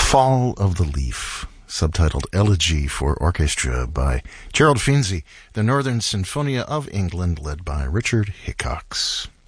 Fall of the Leaf, subtitled Elegy for Orchestra by Gerald Finzi, the Northern Sinfonia of England, led by Richard Hickox.